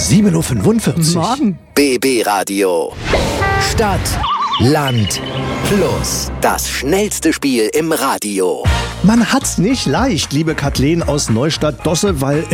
7:45 Uhr. Morgen. BB Radio. Stadt, Land, Plus. Das schnellste Spiel im Radio. Man hat's nicht leicht, liebe Kathleen aus Neustadt-Dosse, weil